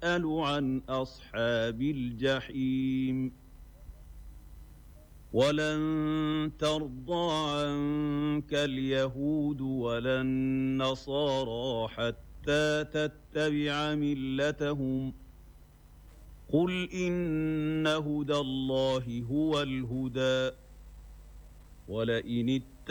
يسأل عن أصحاب الجحيم ولن ترضى عنك اليهود ولا النصارى حتى تتبع ملتهم قل إن هدى الله هو الهدى ولئن